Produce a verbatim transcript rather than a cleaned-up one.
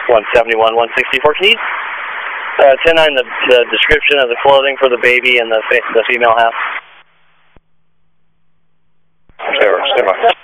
one seventy-one, one sixty-four. Can you uh, ten nine the, the description of the clothing for the baby and the, the female half? Sure, sure.